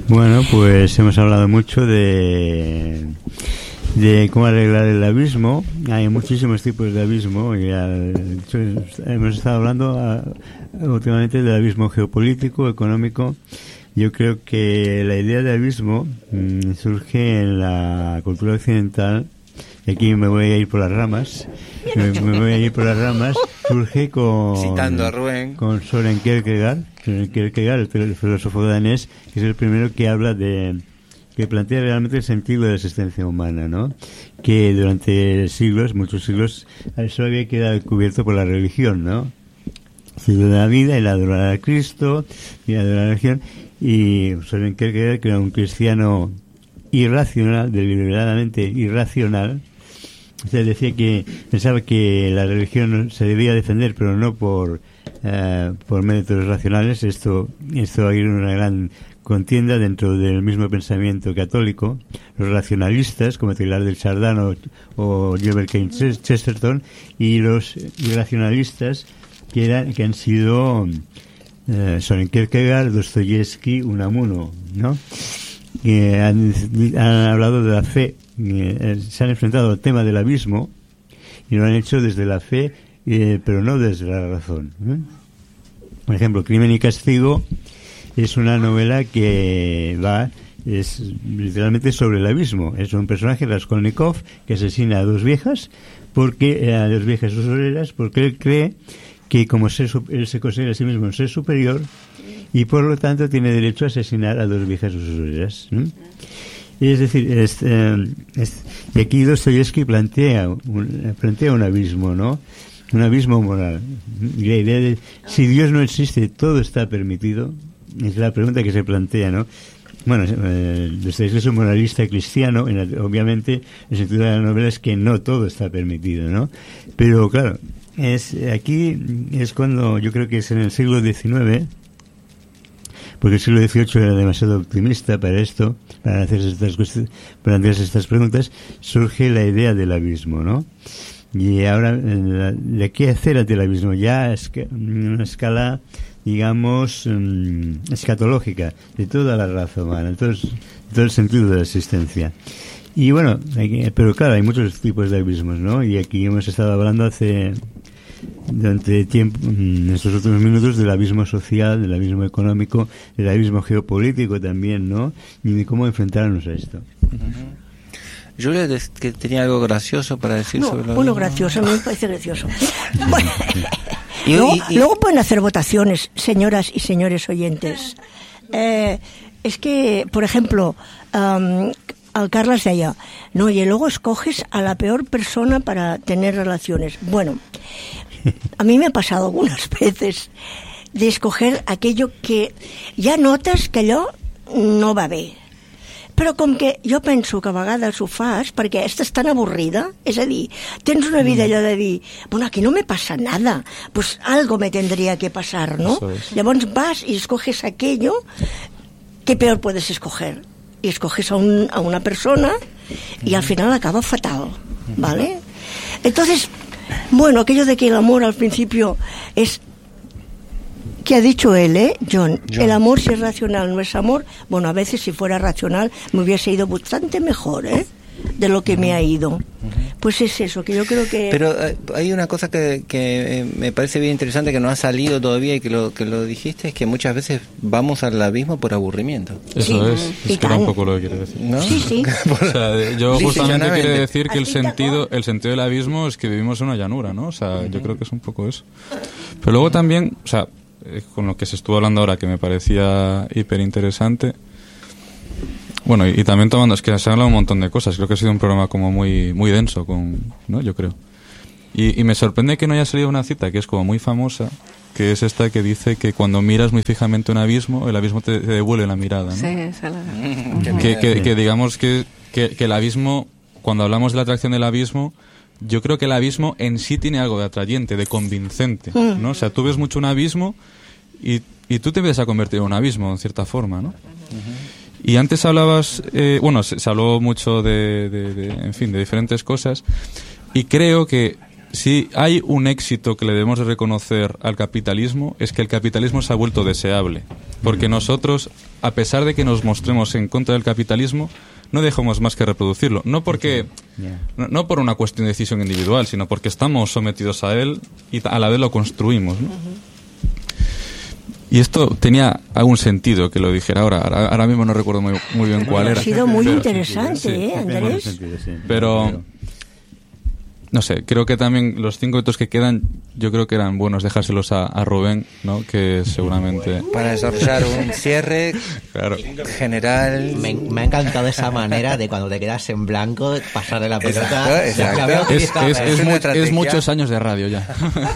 Bueno, pues hemos hablado mucho de cómo arreglar el abismo. Hay muchísimos tipos de abismo y hemos estado hablando últimamente del abismo geopolítico, económico. Yo creo que la idea de abismo surge en la cultura occidental. Y aquí me voy a ir por las ramas. Surge citando a Rubén, con Søren Kierkegaard, el filósofo danés, que es el primero que habla que plantea realmente el sentido de la existencia humana, ¿no? Que durante siglos, muchos siglos, eso había quedado cubierto por la religión, ¿no? El sentido de la vida, el adorar a Cristo, y adorar a la religión. Y Søren Kierkegaard, que era un cristiano irracional, deliberadamente irracional, o sea, decía que pensaba que la religión se debía defender, pero no por métodos racionales. Esto hay una gran contienda dentro del mismo pensamiento católico. Los racionalistas, como Teilhard de Chardin o Gilbert Keith Chesterton, y los irracionalistas que han sido Søren Kierkegaard, Dostoyevsky, Unamuno, ¿no? Que han hablado de la fe, se han enfrentado al tema del abismo y lo han hecho desde la fe, pero no desde la razón, ¿eh? Por ejemplo, Crimen y Castigo es una novela que es literalmente sobre el abismo. Es un personaje, Raskolnikov, que asesina a dos viejas usureras, porque él cree que como él se considera a sí mismo un ser superior y por lo tanto tiene derecho a asesinar a dos viejas usureras, ¿eh? Es decir, y aquí Dostoyevsky plantea un abismo, ¿no? Un abismo moral. Y la idea de si Dios no existe, todo está permitido, es la pregunta que se plantea, ¿no? Bueno, Dostoyevsky es un moralista cristiano, obviamente el sentido de la novela es que no todo está permitido, ¿no? Pero claro, aquí es cuando yo creo que es en el siglo XIX, porque el siglo XVIII era demasiado optimista para esto, para hacerse estas preguntas, surge la idea del abismo, ¿no? Y ahora, ¿de qué hacer ante el abismo? Ya es una escala, digamos, escatológica, de toda la raza humana, todo el sentido de la existencia. Y bueno, pero claro, hay muchos tipos de abismos, ¿no? Y aquí hemos estado hablando durante tiempo, en estos últimos minutos, del abismo social, del abismo económico, del abismo geopolítico también, ¿no? Y de cómo enfrentarnos a esto. Julia, que tenía algo gracioso para decir sobre lo bueno, gracioso, a mí me parece gracioso. Bueno, luego pueden hacer votaciones, señoras y señores oyentes. Es que, por ejemplo, al Carles deia, no, y luego escoges a la peor persona para tener relaciones. Bueno, a mí me ha pasado algunas veces de escoger aquello que ja notes que allò no va bé. Però com que jo penso que a vegades ho fas perquè estàs tan avorrida, és a dir, tens una vida allò de dir, bueno, aquí no me pasa nada, pues algo me tendría que pasar, ¿no? Llavors vas y escoges aquello que peor puedes escoger. Y escoges a una persona y al final acaba fatal, ¿vale? Entonces, bueno, aquello de que el amor al principio es... ¿Qué ha dicho él, John? El amor, si es racional, no es amor. Bueno, a veces si fuera racional me hubiese ido bastante mejor, de lo que me ha ido. Pues es eso, que yo creo que... Pero hay una cosa que me parece bien interesante, que no ha salido todavía y que lo dijiste, es que muchas veces vamos al abismo por aburrimiento. Eso es que era un poco lo que quiero decir, ¿no? Sí, sí. O sea, yo justamente quiero decir que el sentido del abismo es que vivimos en una llanura, ¿no? O sea, yo creo que es un poco eso. Pero luego también, o sea, con lo que se estuvo hablando ahora, que me parecía hiper interesante. Bueno, y también tomando, es que se han hablado un montón de cosas. Creo que ha sido un programa como muy muy denso, ¿no? Yo creo. Y me sorprende que no haya salido una cita que es como muy famosa, que es esta que dice que cuando miras muy fijamente un abismo, el abismo te devuelve la mirada, ¿no? Sí, esa la... que digamos que el abismo, cuando hablamos de la atracción del abismo, yo creo que el abismo en sí tiene algo de atrayente, de convincente, ¿no? O sea, tú ves mucho un abismo y tú te empiezas a convertir en un abismo, en cierta forma, ¿no? Y antes hablabas, se habló mucho de diferentes cosas, y creo que si hay un éxito que le debemos de reconocer al capitalismo, es que el capitalismo se ha vuelto deseable. Porque nosotros, a pesar de que nos mostremos en contra del capitalismo, no dejamos más que reproducirlo. No porque no por una cuestión de decisión individual, sino porque estamos sometidos a él y a la vez lo construimos, ¿no? Y esto tenía algún sentido que lo dijera ahora mismo no recuerdo muy bien cuál era. Ha sido muy interesante, Andrés. Pero no sé, creo que también los 5 minutos que quedan, yo creo que eran buenos dejárselos a Rubén, ¿no? Que seguramente... Para desarrollar un cierre general... Me ha encantado esa manera de cuando te quedas en blanco, pasarle la pelota. Exacto. Es muchos años de radio ya.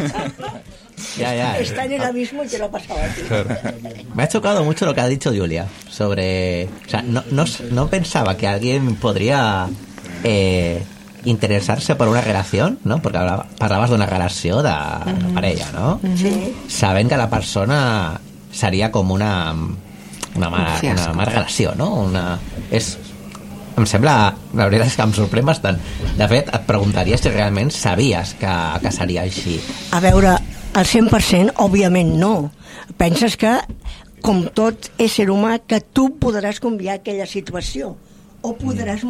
Ya. Está en el abismo y te lo ha pasado a ti. Claro. Me ha chocado mucho lo que ha dicho Julia sobre... O sea, no pensaba que alguien podría... interesar-se per una relació, no? Perquè parlaves d'una relació de parella, no? Sí. Sabent que la persona seria com una mala relació, no? Em sembla, la veritat és que em sorprèn bastant. De fet, et preguntaria si realment sabies que seria així. A veure, al 100%, òbviament no. Penses que, com tot ésser humà, que tu podràs canviar aquella situació o podràs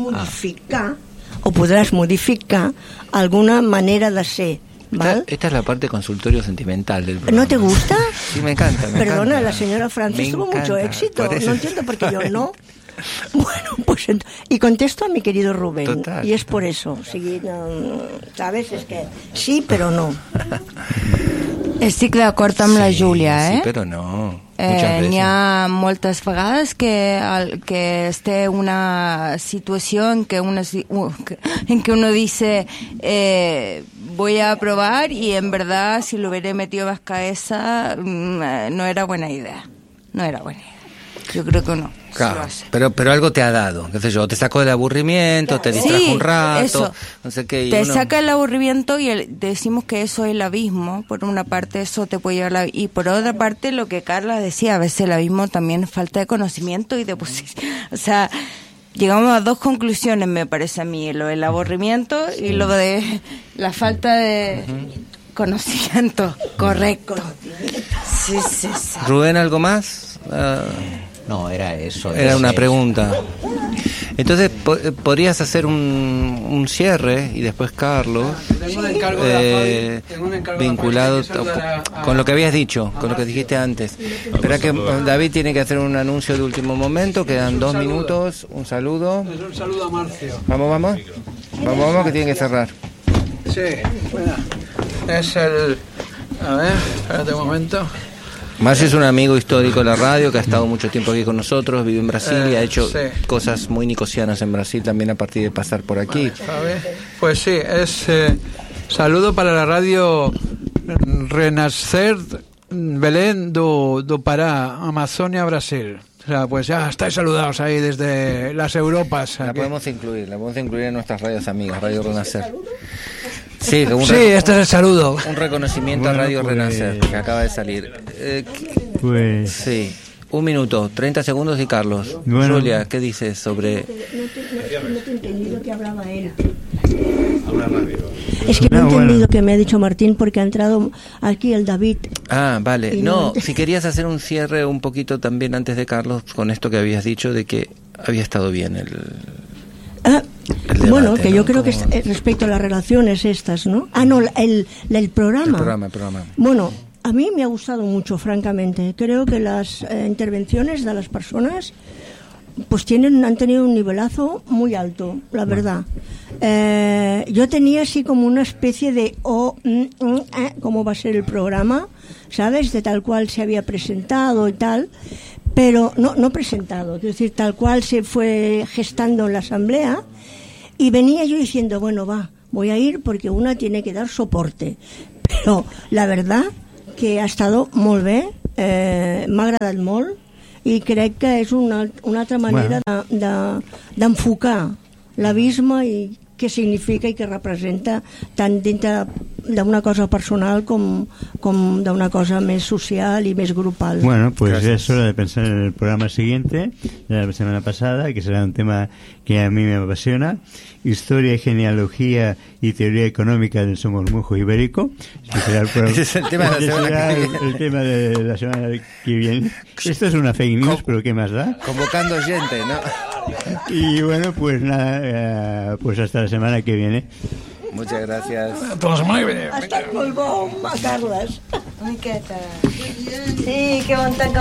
modificar alguna manera de ser, ¿vale? Esta es la parte consultorio sentimental del programa. ¿No te gusta? Sí, me encanta. Perdona, la señora Francis tuvo mucho éxito. No entiendo por qué yo no. Bueno, pues y contesto a mi querido Rubén. Total. Y es por eso. Sí, ¿sabes? Es que sí, pero no. Estic d'acord amb la Júlia, Sí, però no. N'hi ha moltes vegades que es té una situació en que uno dice voy a probar y en verdad si lo hubiera metido más cabeza no era buena idea. Yo creo que no. Claro, pero algo te ha dado, qué sé yo, te sacó del aburrimiento, te distrajo un rato, eso. No sé qué. Te saca el aburrimiento y decimos que eso es el abismo. Por una parte eso te puede llevar y por otra parte lo que Carla decía, a veces el abismo también es falta de conocimiento y de o sea, llegamos a dos conclusiones, me parece a mí, lo del aburrimiento y lo de la falta de conocimiento. Correcto. Sí. Rubén, ¿algo más? No, era eso. Era una pregunta. Entonces, podrías hacer un cierre y después Carlos, vinculado con lo que habías dicho, con lo que dijiste antes. Espera que David tiene que hacer un anuncio de último momento, quedan 2 minutos, un saludo. Un saludo a Marcio. Vamos, que tiene que cerrar. Sí, bueno, es el... A ver, espérate un momento. Marcio es un amigo histórico de la radio que ha estado mucho tiempo aquí con nosotros, vive en Brasil y ha hecho cosas muy nicosianas en Brasil también a partir de pasar por aquí. Pues sí, es saludo para la radio Renascer Belén do Pará, Amazonia, Brasil. O sea, pues ya estáis saludados ahí desde las Europas. La podemos incluir en nuestras radios amigas, Radio Renacer. Sí, este es el saludo. Un reconocimiento a Radio Renacer que acaba de salir. Pues... Sí, 1 minuto, 30 segundos y Carlos. Bueno. Julia, ¿qué dices sobre...? No te he entendido que hablaba él. Es que no he entendido que me ha dicho Martín porque ha entrado aquí el David. Ah, vale. No, si querías hacer un cierre un poquito también antes de Carlos con esto que habías dicho de que había estado bien el debate, bueno, que yo creo que respecto a las relaciones estas, ¿no? Ah, no, el programa. El programa. Bueno, a mí me ha gustado mucho, francamente. Creo que las intervenciones de las personas pues han tenido un nivelazo muy alto, la verdad. Yo tenía así como una especie de cómo va a ser el programa, ¿sabes? De tal cual se había presentado y tal, pero no presentado, es decir, tal cual se fue gestando en la asamblea, y venía yo diciendo, bueno, voy a ir porque una tiene que dar soporte, pero la verdad que ha estado molt bé, m'ha agradat molt, i crec que és una altra manera d'enfocar l'abisme i què significa i què representa tant dintre d'una cosa personal com d'una cosa més social y más grupal. Bueno, pues gracias. Es hora de pensar en el programa siguiente, de la semana pasada, que será un tema que a mí me apasiona: historia, genealogía y teoría económica del somormujo ibérico. Será ese es el tema de la semana que viene. El tema de la semana que viene. Esto es una fake news, pero ¿qué más da? Convocando gente, ¿no? Y bueno, pues nada, pues hasta la semana que viene. Muchas gracias. Ha estat molt bo, Carles. Miqueta. Sí, que bon tancar.